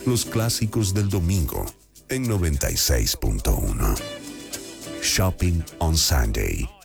los clásicos del domingo en 96.1. Shopping on Sunday